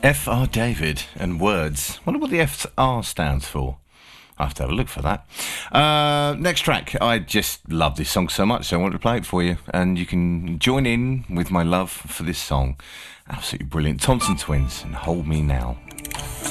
F.R. David and Words. Wonder what the F.R. stands for. I have to have a look for that. Next track. I just love this song so much, so I wanted to play it for you. And you can join in with my love for this song. Absolutely brilliant. Thompson Twins and Hold Me Now.